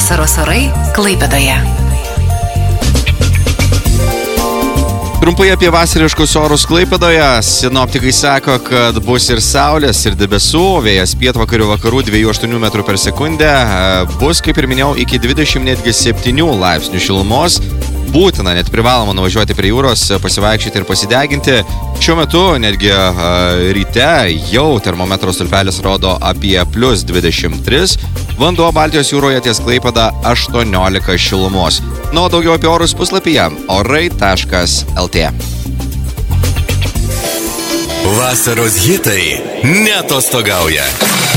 Vasaros orai Klaipėdoje. Trumpai apie vasariškus orus Klaipėdoje. Sinoptikai sako, kad bus ir saulės, ir debesų. Vėjas pietvakarių vakarų 2,8 metrų per sekundę. Bus, kaip ir minėjau, iki 20, netgi 7 laipsnių šilumos. Būtina, net privaloma nuvažiuoti prie jūros, pasivaikščioti ir pasideginti. Šiuo metu, netgi ryte, jau termometro stulpelis rodo apie plus 23. Vanduo Baltijos jūroje ties Klaipėda 18 šilumos. Nu, daugiau apie orus puslapyje orai.lt. Vasaros hitai neatostogauja.